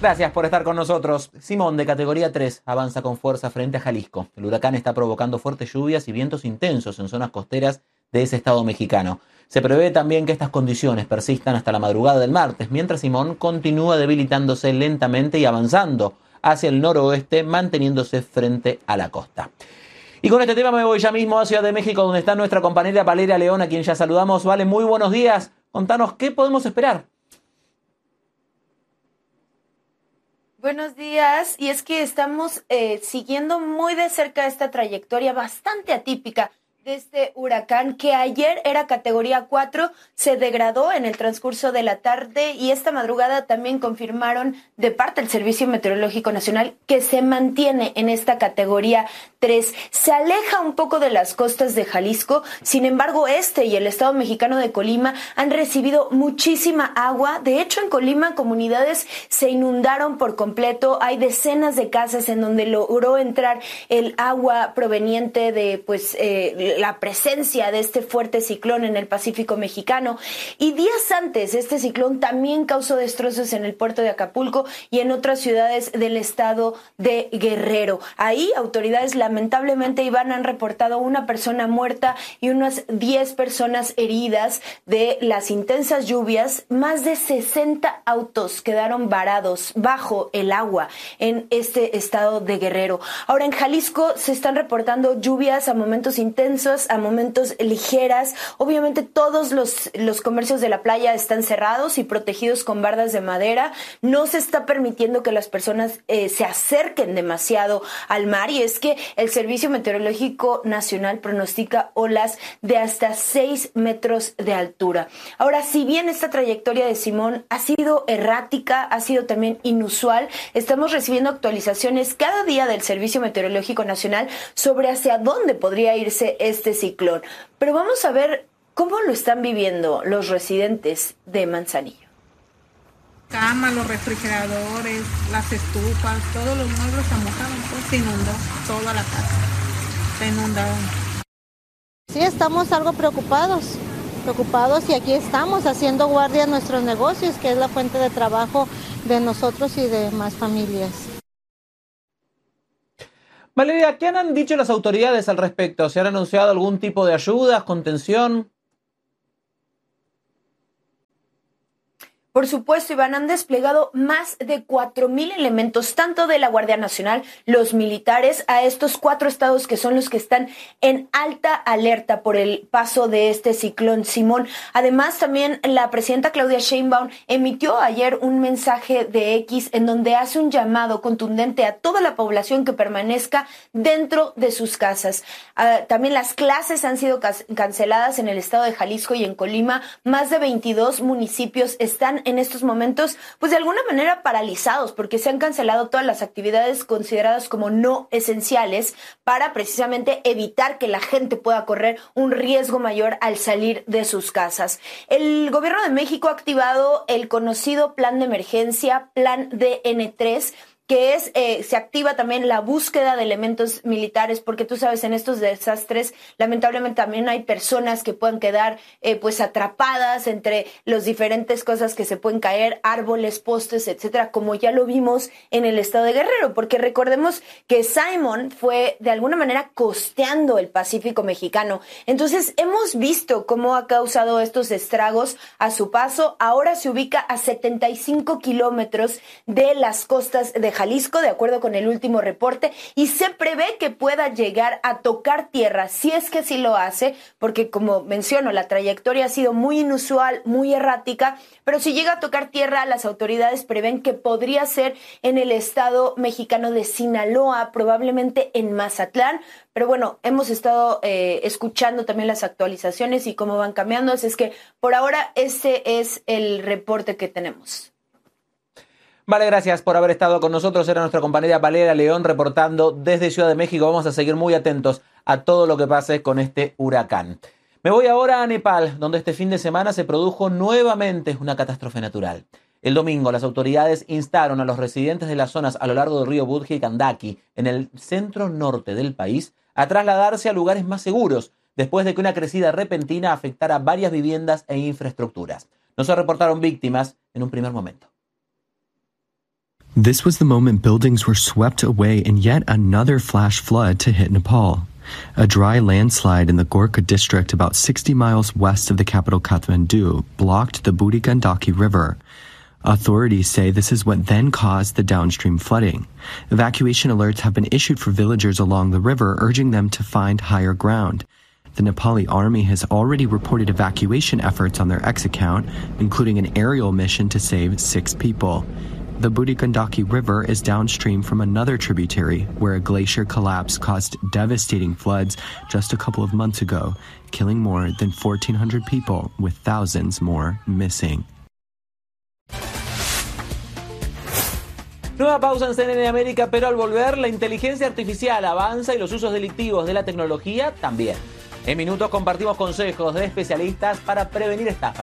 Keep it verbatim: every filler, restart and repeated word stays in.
Gracias por estar con nosotros. Simón, de categoría tres, avanza con fuerza frente a Jalisco. El huracán está provocando fuertes lluvias y vientos intensos en zonas costeras de ese estado mexicano. Se prevé también que estas condiciones persistan hasta la madrugada del martes, mientras Simón continúa debilitándose lentamente y avanzando hacia el noroeste, manteniéndose frente a la costa. Y con este tema me voy ya mismo a Ciudad de México, donde está nuestra compañera Valeria León, a quien ya saludamos. Vale, muy buenos días. Contanos, ¿qué podemos esperar? Buenos días, y es que estamos eh, siguiendo muy de cerca esta trayectoria bastante atípica de este huracán que ayer era categoría cuatro, se degradó en el transcurso de la tarde y esta madrugada también confirmaron de parte del Servicio Meteorológico Nacional que se mantiene en esta categoría tres. Se aleja un poco de las costas de Jalisco, sin embargo este y el estado mexicano de Colima han recibido muchísima agua. De hecho, en Colima comunidades se inundaron por completo, hay decenas de casas en donde logró entrar el agua proveniente de pues eh, la presencia de este fuerte ciclón en el Pacífico mexicano. Y días antes, este ciclón también causó destrozos en el puerto de Acapulco y en otras ciudades del estado de Guerrero. Ahí autoridades lamentablemente, Iván, han reportado una persona muerta y unas diez personas heridas de las intensas lluvias. Más de sesenta autos quedaron varados bajo el agua en este estado de Guerrero. Ahora en Jalisco se están reportando lluvias a momentos intensos, a momentos ligeras. Obviamente todos los, los comercios de la playa están cerrados y protegidos con bardas de madera. No se está permitiendo que las personas eh, se acerquen demasiado al mar, y es que el Servicio Meteorológico Nacional pronostica olas de hasta seis metros de altura. Ahora, si bien esta trayectoria de Simón ha sido errática, ha sido también inusual, estamos recibiendo actualizaciones cada día del Servicio Meteorológico Nacional sobre hacia dónde podría irse este ciclón. Pero vamos a ver cómo lo están viviendo los residentes de Manzanillo. Camas, los refrigeradores, las estufas, todos los muebles se mojaron, pues se inundó toda la casa, se inundaron. Sí, estamos algo preocupados, preocupados y aquí estamos haciendo guardia en nuestros negocios, que es la fuente de trabajo de nosotros y de más familias. Valeria, ¿qué han dicho las autoridades al respecto? ¿Se han anunciado algún tipo de ayudas, contención? Por supuesto, Iván, han desplegado más de cuatro mil elementos, tanto de la Guardia Nacional, los militares, a estos cuatro estados que son los que están en alta alerta por el paso de este ciclón Simón. Además, también la presidenta Claudia Sheinbaum emitió ayer un mensaje de X en donde hace un llamado contundente a toda la población que permanezca dentro de sus casas. Uh, también las clases han sido cas- canceladas en el estado de Jalisco y en Colima. Más de veintidós municipios están en estos momentos, pues de alguna manera paralizados, porque se han cancelado todas las actividades consideradas como no esenciales para precisamente evitar que la gente pueda correr un riesgo mayor al salir de sus casas. El gobierno de México ha activado el conocido plan de emergencia, plan D N tres, que es, eh, se activa también la búsqueda de elementos militares, porque tú sabes, en estos desastres, lamentablemente también hay personas que pueden quedar eh, pues atrapadas entre las diferentes cosas que se pueden caer, árboles, postes, etcétera, como ya lo vimos en el estado de Guerrero, porque recordemos que Simón fue de alguna manera costeando el Pacífico mexicano. Entonces, hemos visto cómo ha causado estos estragos a su paso. Ahora se ubica a setenta y cinco kilómetros de las costas de Jalisco, de acuerdo con el último reporte, y se prevé que pueda llegar a tocar tierra, si es que sí lo hace, porque como menciono, la trayectoria ha sido muy inusual, muy errática, pero si llega a tocar tierra, las autoridades prevén que podría ser en el estado mexicano de Sinaloa, probablemente en Mazatlán. Pero bueno, hemos estado eh, escuchando también las actualizaciones y cómo van cambiando, así es que por ahora ese es el reporte que tenemos. Vale, gracias por haber estado con nosotros. Era nuestra compañera Valeria León reportando desde Ciudad de México. Vamos a seguir muy atentos a todo lo que pase con este huracán. Me voy ahora a Nepal, donde este fin de semana se produjo nuevamente una catástrofe natural. El domingo, las autoridades instaron a los residentes de las zonas a lo largo del río Budge y Gandaki, en el centro norte del país, a trasladarse a lugares más seguros, después de que una crecida repentina afectara varias viviendas e infraestructuras. No se reportaron víctimas en un primer momento. This was the moment buildings were swept away in yet another flash flood to hit Nepal. A dry landslide in the Gorkha district about sixty miles west of the capital Kathmandu blocked the Buri Gandaki River. Authorities say this is what then caused the downstream flooding. Evacuation alerts have been issued for villagers along the river, urging them to find higher ground. The Nepali army has already reported evacuation efforts on their X account, including an aerial mission to save six people. The Buri Gandaki River is downstream from another tributary where a glacier collapse caused devastating floods just a couple of months ago, killing more than fourteen hundred people with thousands more missing. Nueva pausa en C N N América, pero al volver la inteligencia artificial avanza y los usos delictivos de la tecnología también. En minutos compartimos consejos de especialistas para prevenir estafas.